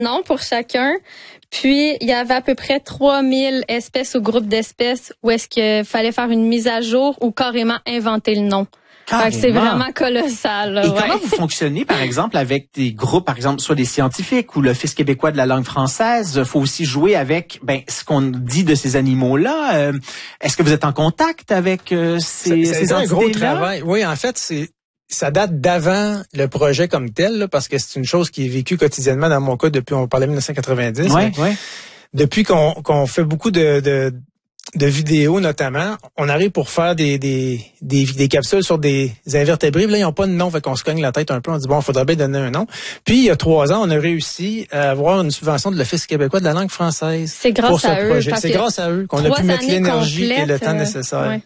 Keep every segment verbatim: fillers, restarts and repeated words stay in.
noms pour chacun. Puis, il y avait à peu près trois mille espèces ou groupes d'espèces où est-ce qu'il fallait faire une mise à jour ou carrément inventer le nom. Fait que c'est vraiment colossal. Là, Et ouais. comment vous fonctionnez, par exemple, avec des groupes, par exemple, soit des scientifiques ou l'Office québécois de la langue française? Il faut aussi jouer avec ben ce qu'on dit de ces animaux-là. Euh, est-ce que vous êtes en contact avec euh, ces, c'est, ces c'est un gros entités-là? travail. Oui, en fait, c'est ça date d'avant le projet comme tel, là, parce que c'est une chose qui est vécue quotidiennement dans mon cas depuis, on parlait de dix-neuf cent quatre-vingt-dix. Ouais, ouais. Depuis qu'on, qu'on fait beaucoup de, de de vidéos notamment, on arrive pour faire des des des, des capsules sur des invertébrés. Là, ils n'ont pas de nom, fait qu'on se cogne la tête un peu. On dit bon, il faudrait bien donner un nom. Puis il y a trois ans, on a réussi à avoir une subvention de l'Office québécois de la langue française. C'est grâce pour ce à eux. projet. C'est grâce à eux qu'on a pu mettre l'énergie et le temps nécessaire. Ouais.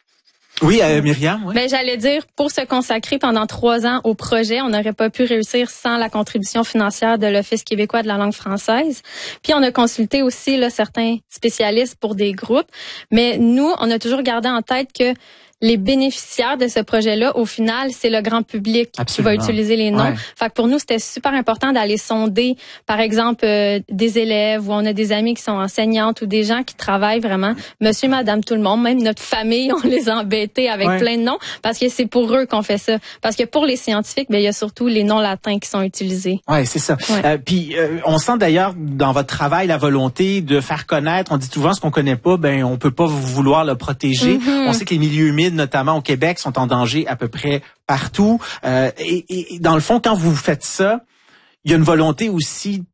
Oui, euh, Myriam. Oui. Ben j'allais dire, pour se consacrer pendant trois ans au projet, on n'aurait pas pu réussir sans la contribution financière de l'Office québécois de la langue française. Puis on a consulté aussi là certains spécialistes pour des groupes, mais nous, on a toujours gardé en tête que les bénéficiaires de ce projet-là, au final, c'est le grand public Absolument. qui va utiliser les noms. Ouais. Fait que pour nous, c'était super important d'aller sonder, par exemple, euh, des élèves ou on a des amis qui sont enseignantes ou des gens qui travaillent vraiment, monsieur, madame, tout le monde, même notre famille, on les a embêtés avec ouais. plein de noms parce que c'est pour eux qu'on fait ça. Parce que pour les scientifiques, ben il y a surtout les noms latins qui sont utilisés. Ouais, c'est ça. Ouais. Euh, puis euh, on sent d'ailleurs dans votre travail la volonté de faire connaître. On dit souvent ce qu'on connaît pas, ben on peut pas vouloir le protéger. Mm-hmm. On sait que les milieux humides, notamment au Québec, sont en danger à peu près partout. Euh, et, et dans le fond, quand vous faites ça, il y a une volonté aussi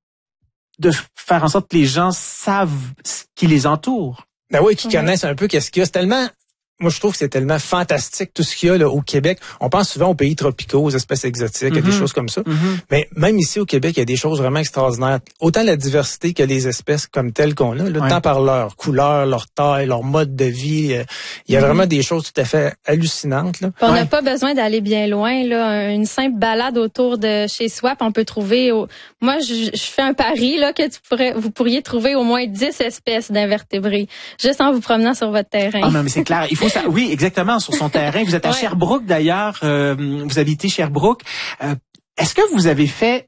de faire en sorte que les gens savent ce qui les entoure. Ben oui, qui ouais. connaissent un peu qu'est-ce qu'il y a. C'est tellement... Moi, je trouve que c'est tellement fantastique tout ce qu'il y a là, au Québec. On pense souvent aux pays tropicaux, aux espèces exotiques, mm-hmm. à des choses comme ça. Mm-hmm. Mais même ici au Québec, il y a des choses vraiment extraordinaires. Autant la diversité que les espèces comme telles qu'on a, là, ouais. tant par leur couleur, leur taille, leur mode de vie. Euh, il y a mm-hmm. vraiment des choses tout à fait hallucinantes. Là. On n'a ouais. pas besoin d'aller bien loin. Là, une simple balade autour de chez soi, puis on peut trouver... Au... Moi, je, je fais un pari là que tu pourrais, vous pourriez trouver au moins dix espèces d'invertébrés, juste en vous promenant sur votre terrain. Ah non, mais c'est clair. Il faut ça. Oui, exactement, sur son terrain. Vous êtes à ouais. Sherbrooke, d'ailleurs. Euh, vous habitez Sherbrooke. Euh, est-ce que vous avez fait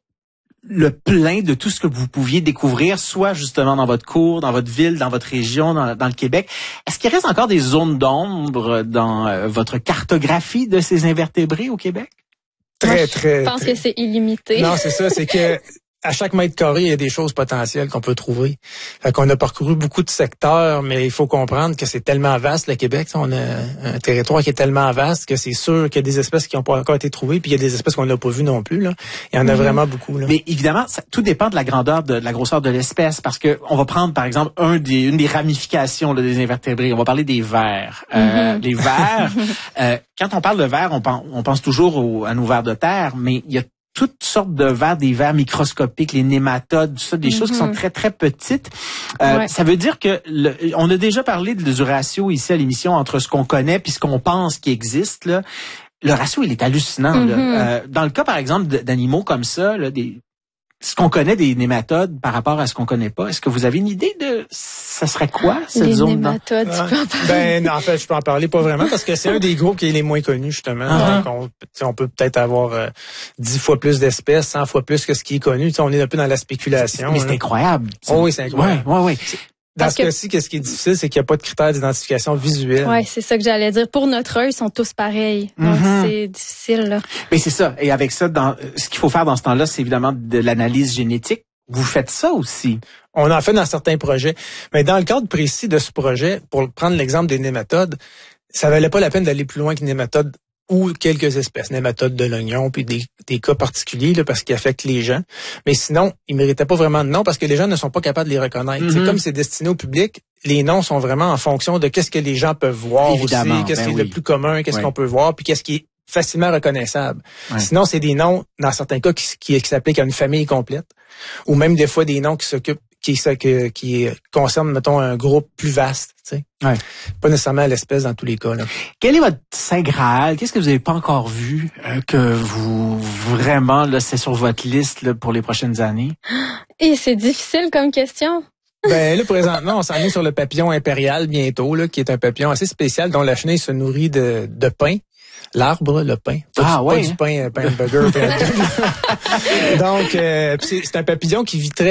le plein de tout ce que vous pouviez découvrir, soit justement dans votre cours, dans votre ville, dans votre région, dans, dans le Québec? Est-ce qu'il reste encore des zones d'ombre dans euh, votre cartographie de ces invertébrés au Québec? Très, Moi, très. Je pense très... que c'est illimité. Non, c'est ça. C'est que à chaque mètre carré, il y a des choses potentielles qu'on peut trouver. Fait qu'on a parcouru beaucoup de secteurs, mais il faut comprendre que c'est tellement vaste, le Québec. On a un territoire qui est tellement vaste que c'est sûr qu'il y a des espèces qui n'ont pas encore été trouvées, puis il y a des espèces qu'on n'a pas vues non plus. Là. Il y en a mmh. vraiment beaucoup. Là. Mais évidemment, ça, tout dépend de la grandeur, de, de la grosseur de l'espèce, parce que on va prendre, par exemple, un des, une des ramifications là, des invertébrés. On va parler des vers. Mmh. Euh, les vers, euh, quand on parle de vers, on pense, on pense toujours au, à nos vers de terre, mais il y a toutes sortes de vers, des vers microscopiques, les nématodes, tout ça, des mm-hmm. choses qui sont très, très petites. Euh, ouais. Ça veut dire que le, on a déjà parlé de, du ratio ici à l'émission entre ce qu'on connaît puis ce qu'on pense qui existe. Là. Le ratio, il est hallucinant. Mm-hmm. Là. Euh, dans le cas, par exemple, d'animaux comme ça, là, des, ce qu'on connaît des nématodes par rapport à ce qu'on connaît pas, est-ce que vous avez une idée de ça serait quoi cette les zone? Les nématodes, tu peux en parler? Ben, en fait, je peux en parler pas vraiment parce que c'est un des groupes qui est les moins connus, justement. Uh-huh. Donc, on, on peut peut-être avoir euh, dix fois plus d'espèces, cent fois plus que ce qui est connu. T'sais, on est un peu dans la spéculation. Mais c'est incroyable. Oh, oui, c'est incroyable. Ouais, ouais, ouais. Dans Parce ce cas-ci, qu'est-ce qui est difficile, c'est qu'il n'y a pas de critères d'identification visuelle. Oui, c'est ça que j'allais dire. Pour notre œil, ils sont tous pareils. Donc, mm-hmm. c'est difficile. Là. Mais c'est ça. Et avec ça, dans, ce qu'il faut faire dans ce temps-là, c'est évidemment de l'analyse génétique. Vous faites ça aussi? On en fait dans certains projets. Mais dans le cadre précis de ce projet, pour prendre l'exemple des nématodes, ça valait pas la peine d'aller plus loin que nématodes ou quelques espèces, nématodes de l'oignon, puis des, des cas particuliers là, parce qu'ils affectent les gens. Mais sinon, ils méritaient pas vraiment de nom parce que les gens ne sont pas capables de les reconnaître. Mm-hmm. C'est comme c'est destiné au public, les noms sont vraiment en fonction de qu'est-ce que les gens peuvent voir Évidemment, aussi, qu'est-ce ben qui est oui. le plus commun, qu'est-ce oui. qu'on peut voir, puis qu'est-ce qui est facilement reconnaissable. Ouais. Sinon, c'est des noms, dans certains cas, qui, qui, qui s'appliquent à une famille complète, ou même des fois des noms qui s'occupent qui, qui, qui concerne, mettons, un groupe plus vaste, tu sais. Ouais. Pas nécessairement l'espèce dans tous les cas, là. Quel est votre Saint Graal? Qu'est-ce que vous n'avez pas encore vu, euh, que vous, vraiment, là, c'est sur votre liste, là, pour les prochaines années? Et c'est difficile comme question. Ben, là, présentement, on s'en est sur le papillon impérial bientôt, là, qui est un papillon assez spécial dont la chenille se nourrit de, de pain. l'arbre, le pain. Pas ah du, ouais. Pas du pain, pain de burger. Donc, euh, c'est, c'est un papillon qui vit très